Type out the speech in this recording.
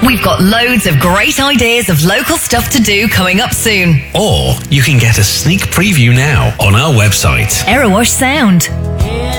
We've got loads of great ideas of local stuff to do coming up soon. Or you can get a sneak preview now on our website. Erewash Sound.